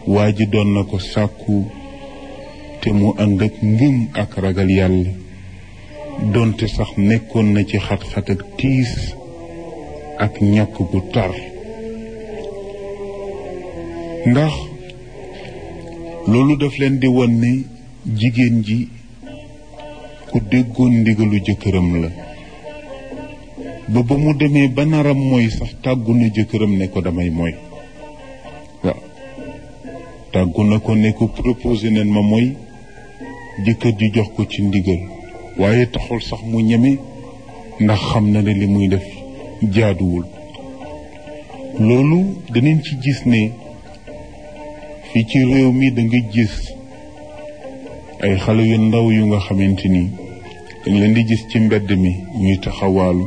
waa ji doon na ko sàkku te mu ànd ak ngëm ak ragal yàlla donte sax nekkoon na ci xat-xat ak tiis ak ñàkk gu tar ndax loolu daf leen di won ne jigéen ji ku déggoon ndigalu jëkkëram la ba mu demee ba naram mooy sax tàggu na jëkkëram ne ko damay mooy waaw tàggu na ko ne ko proposé nen ma mooy jëkkër ji jox ko ci ndigal waaye taxul sax mu ñeme ndax xam na ne li muy def jaaduwul loolu danañ ci gis ne fii ci réew mi da nga gis ay xale yu ndaw yu nga xamante ni dañ leen di gis ci mbedd mi ñuy taxawaalu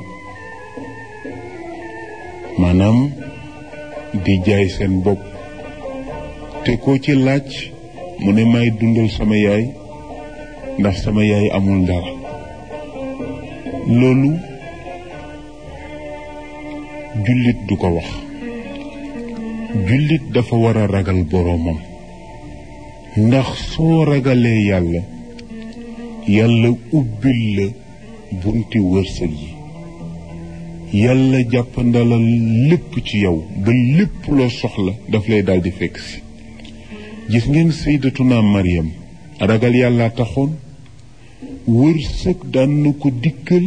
maanaam di jaay seen bopp te koo ci laaj mu ne may dundal sama yaay ndax sama yaay amul dara loolu jullit du ko wax jullit dafa war a ragal boroomam ndax soo ragalee yàlla yàlla ubbil la bunti wërsëg yi yàlla jàppandalal lépp ci yow ba lépp loo soxla daf lay daldi fekk si gis ngeen sayyidatuna Maryam ragal yàlla taxoon wërsëg daan na ko dikkal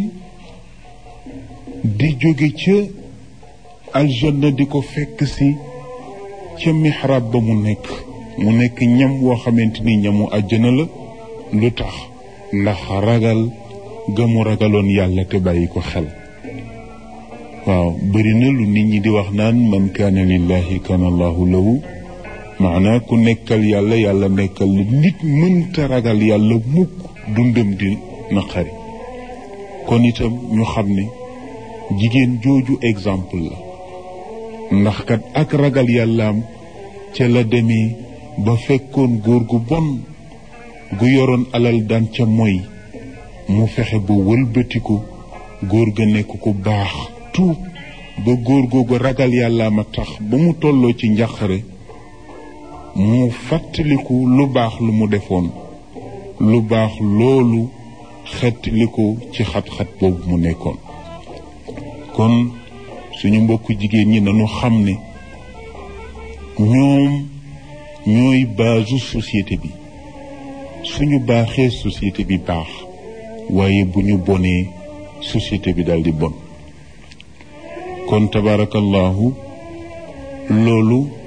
di jóge ca aljanna di ko fekk si ca mihrab ba mu nekk ñam woo xamante ni ñamu àjjana la lu tax ndax ragal ga mu ragaloon yàlla te bàyyi ko xel waaw bëri na lu nit ñi di wax naan man kaana lillahi kaana allahu lahu maanaa ku nekkal yàlla yàlla nekkal la nit mënta ragal yàlla mukk dundam di naqari kon itam ñu xam ne jigéen jooju exemple la ndax kat ak ragal yàllaam ca la demee ba fekkoon góor gu bon gu yoroon alal daan ca moy mu fexe ba wëlbatiku góor ga nekk ku baax tuub ba góor googu ragal yàllaam a tax ba mu tolloo ci njàqare mu fàttaliku lu baax lu mu defoon lu baax loolu xettaliku ci xat-xat boobu mu nekkoon kon suñu mbokku jigéen ñi nañu xam ne ñoom ñooy baasu société bi suñu baaxee société bi baax waaye bu ñu bonee société bi daldi bon kon tabarakallahu loolu